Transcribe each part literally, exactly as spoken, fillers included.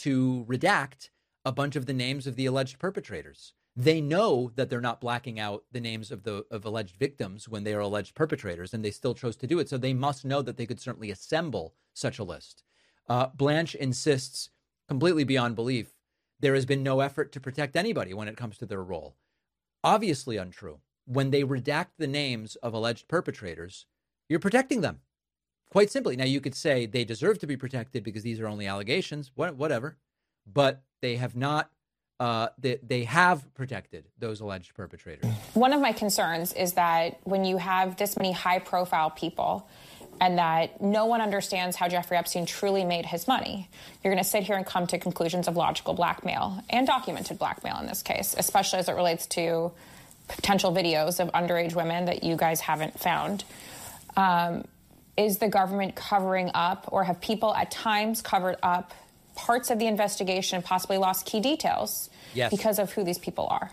to redact a bunch of the names of the alleged perpetrators. They know that they're not blacking out the names of the of alleged victims when they are alleged perpetrators, and they still chose to do it. So they must know that they could certainly assemble such a list. Uh, Blanche insists, completely beyond belief, there has been no effort to protect anybody when it comes to their role. Obviously untrue. When they redact the names of alleged perpetrators, you're protecting them. Quite simply. Now, you could say they deserve to be protected because these are only allegations, whatever, but they have not, uh, they, they have protected those alleged perpetrators. One of my concerns is that when you have this many high-profile people and that no one understands how Jeffrey Epstein truly made his money, you're going to sit here and come to conclusions of logical blackmail and documented blackmail in this case, especially as it relates to potential videos of underage women that you guys haven't found. Um, is the government covering up, or have people at times covered up parts of the investigation and possibly lost key details yes. because of who these people are?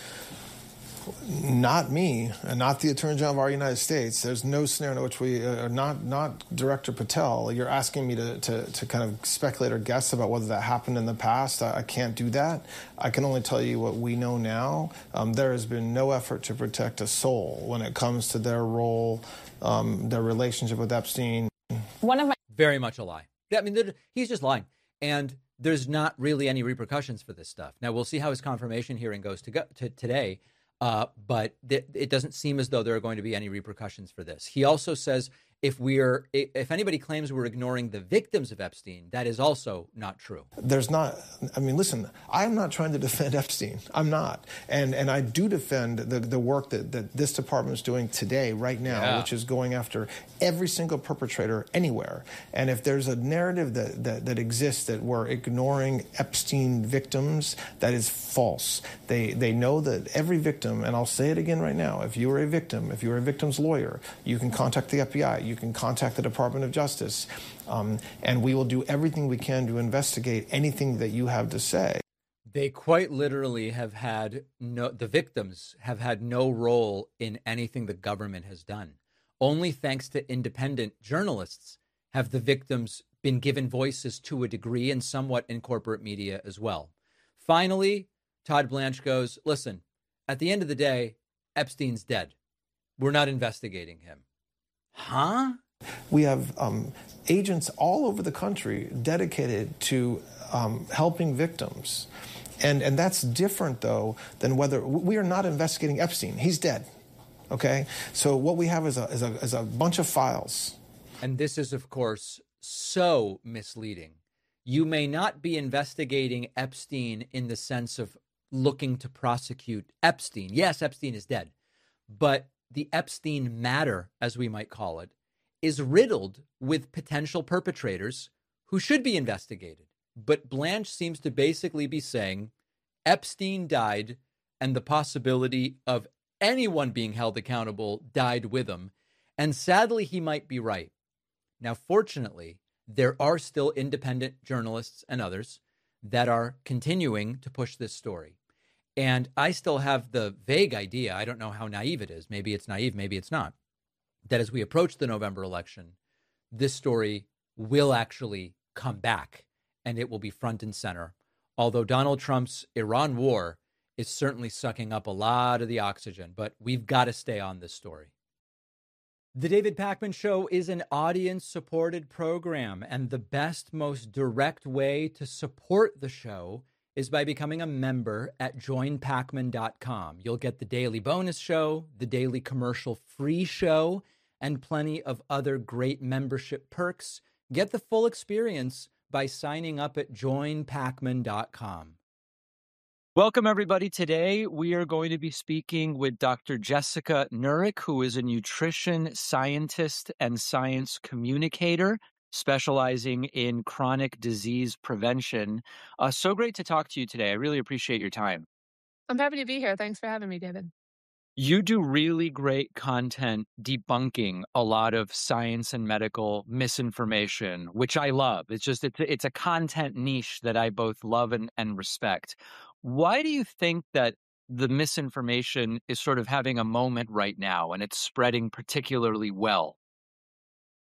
Not me, and not the Attorney General of our United States. There's no scenario in which we, uh, not not Director Patel. You're asking me to, to, to kind of speculate or guess about whether that happened in the past. I, I can't do that. I can only tell you what we know now. Um, there has been no effort to protect a soul when it comes to their role, um, their relationship with Epstein. One of my Very much a lie. I mean, he's just lying. And there's not really any repercussions for this stuff. Now, we'll see how his confirmation hearing goes to go, to today. Uh, but th- it doesn't seem as though there are going to be any repercussions for this. He also says if we're if anybody claims we're ignoring the victims of Epstein, that is also not true. There's not. I mean, listen, I'm not trying to defend Epstein. I'm not. And and I do defend the, the work that, that this department is doing today, right now, yeah. which is going after every single perpetrator anywhere. And if there's a narrative that, that, that exists that we're ignoring Epstein victims, that is false. They, they know that every victim, and I'll say it again right now, if you are a victim, if you're a victim's lawyer, you can contact the F B I. You You can contact the Department of Justice, um, and we will do everything we can to investigate anything that you have to say. They quite literally have had no, the victims have had no role in anything the government has done. Only thanks to independent journalists have the victims been given voices to a degree, and somewhat in corporate media as well. Finally, Todd Blanche goes, listen, at the end of the day, Epstein's dead. We're not investigating him. Huh? We have um, agents all over the country dedicated to um, helping victims. And, and that's different, though, than whether we are not investigating Epstein. He's dead. OK, so what we have is a, is a, is a bunch of files. And this is, of course, so misleading. You may not be investigating Epstein in the sense of looking to prosecute Epstein. Yes, Epstein is dead, but the Epstein matter, as we might call it, is riddled with potential perpetrators who should be investigated. But Blanche seems to basically be saying Epstein died, and the possibility of anyone being held accountable died with him. And sadly, he might be right. Now, fortunately, there are still independent journalists and others that are continuing to push this story. And I still have the vague idea, I don't know how naive it is, maybe it's naive, maybe it's not, that as we approach the November election, this story will actually come back and it will be front and center. Although Donald Trump's Iran war is certainly sucking up a lot of the oxygen, but we've got to stay on this story. The David Pakman Show is an audience-supported program, and the best, most direct way to support the show is by becoming a member at join pakman dot com. You'll get the daily bonus show, the daily commercial-free show, and plenty of other great membership perks. Get the full experience by signing up at join pakman dot com. Welcome, everybody. Today, we are going to be speaking with Doctor Jessica Nurick, who is a nutrition scientist and science communicator, specializing in chronic disease prevention. Uh, so great to talk to you today. I really appreciate your time. I'm happy to be here. Thanks for having me, David. You do really great content debunking a lot of science and medical misinformation, which I love. It's just, it's, it's a content niche that I both love and, and respect. Why do you think that the misinformation is sort of having a moment right now and it's spreading particularly well?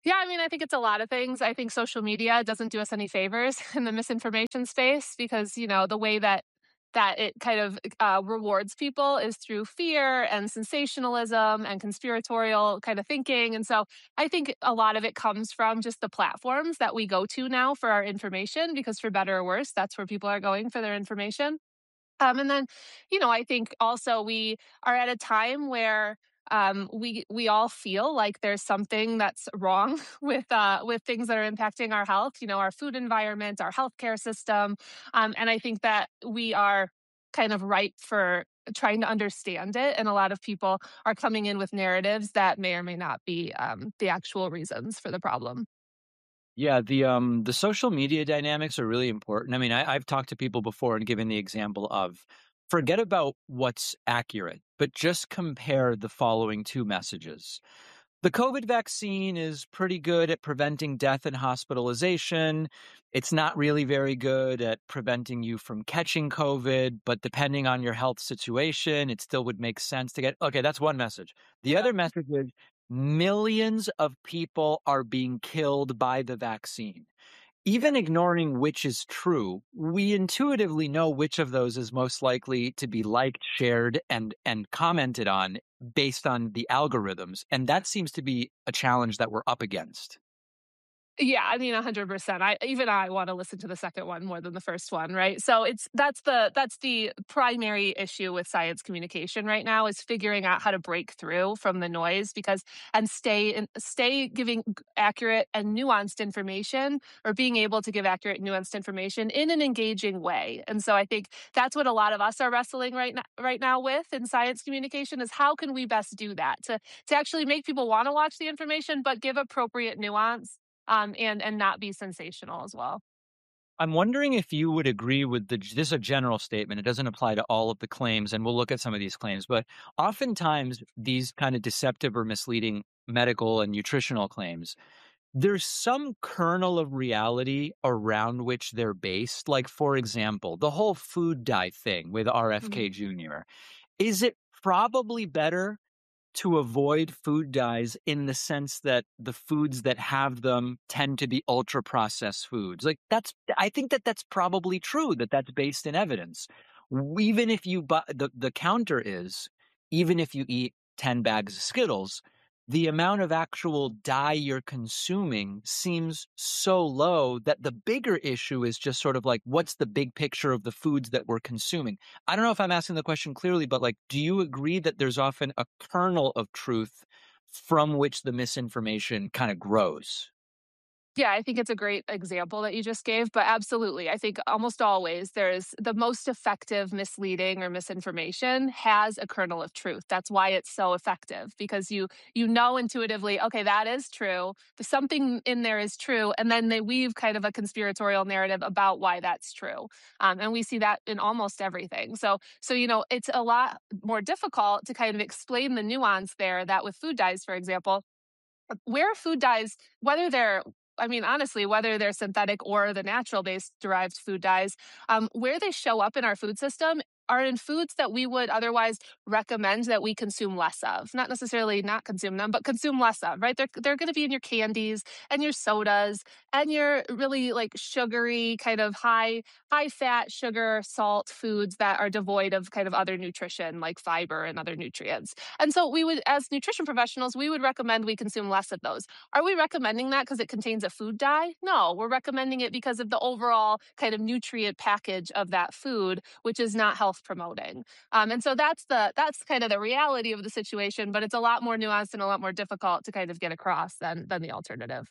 Yeah, I mean, I think it's a lot of things. I think social media doesn't do us any favors in the misinformation space because, you know, the way that that it kind of uh, rewards people is through fear and sensationalism and conspiratorial kind of thinking. And so I think a lot of it comes from just the platforms that we go to now for our information, because for better or worse, that's where people are going for their information. Um, and then, you know, I think also we are at a time where um, we we all feel like there's something that's wrong with uh, with things that are impacting our health. You know, our food environment, our healthcare system, um, and I think that we are kind of ripe for trying to understand it. And a lot of people are coming in with narratives that may or may not be um, the actual reasons for the problem. Yeah, the um the social media dynamics are really important. I mean, I, I've talked to people before and given the example of forget about what's accurate, but just compare the following two messages. The COVID vaccine is pretty good at preventing death and hospitalization. It's not really very good at preventing you from catching COVID, but depending on your health situation, it still would make sense to get. Okay, that's one message. The other message is millions of people are being killed by the vaccine. Even ignoring which is true, we intuitively know which of those is most likely to be liked, shared, and and commented on based on the algorithms. And that seems to be a challenge that we're up against. Yeah, I mean one hundred percent. I even I wanna listen to the second one more than the first one, right? So it's that's the that's the primary issue with science communication right now is figuring out how to break through from the noise because and stay in stay giving g accurate and nuanced information or being able to give accurate, nuanced information in an engaging way. And so I think that's what a lot of us are wrestling right now right now with in science communication is how can we best do that to to actually make people wanna watch the information, but give appropriate nuance um, and and not be sensational as well. I'm wondering if you would agree with the, this is a general statement. It doesn't apply to all of the claims, and we'll look at some of these claims, but oftentimes these kind of deceptive or misleading medical and nutritional claims, there's some kernel of reality around which they're based. Like, for example, the whole food dye thing with R F K Mhm. Junior Is it probably better to avoid food dyes in the sense that the foods that have them tend to be ultra processed foods? Like that's, I think that that's probably true, that that's based in evidence. Even if you buy, the, the counter is, even if you eat ten bags of Skittles, the amount of actual dye you're consuming seems so low that the bigger issue is just sort of like, what's the big picture of the foods that we're consuming? I don't know if I'm asking the question clearly, but like, do you agree that there's often a kernel of truth from which the misinformation kind of grows? Yeah, I think it's a great example that you just gave, but absolutely. I think almost always there's the most effective misleading or misinformation has a kernel of truth. That's why it's so effective because you you know intuitively, okay, that is true. There's something in there is true, and then they weave kind of a conspiratorial narrative about why that's true. Um, and we see that in almost everything. So so you know, it's a lot more difficult to kind of explain the nuance there that with food dyes, for example, where food dyes, whether they're I mean, honestly, whether they're synthetic or the natural based derived food dyes, um, where they show up in our food system are in foods that we would otherwise recommend that we consume less of. Not necessarily not consume them, but consume less of, right? They're, they're going to be in your candies and your sodas and your really like sugary, kind of high, high fat, sugar, salt foods that are devoid of kind of other nutrition like fiber and other nutrients. And so we would, as nutrition professionals, we would recommend we consume less of those. Are we recommending that because it contains a food dye? No, we're recommending it because of the overall kind of nutrient package of that food, which is not health promoting. Um, and so that's the that's kind of the reality of the situation, but it's a lot more nuanced and a lot more difficult to kind of get across than than the alternative.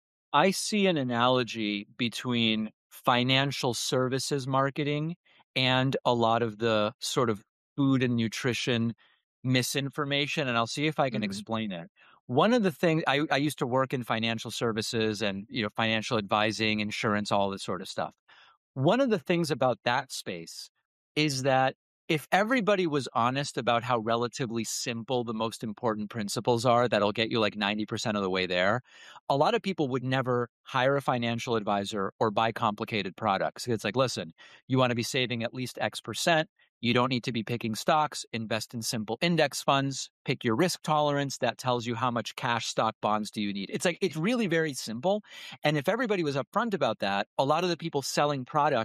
I see an analogy between financial services marketing and a lot of the sort of food and nutrition misinformation, and I'll see if I can Mhm. explain it. One of the things I, I used to work in financial services and you know financial advising, insurance, all this sort of stuff. One of the things about that space is that if everybody was honest about how relatively simple the most important principles are, that'll get you like ninety percent of the way there, a lot of people would never hire a financial advisor or buy complicated products. It's like, listen, you want to be saving at least X percent. You don't need to be picking stocks. Invest in simple index funds. Pick your risk tolerance. That tells you how much cash, stock, bonds do you need. It's like, it's really very simple. And if everybody was upfront about that, a lot of the people selling product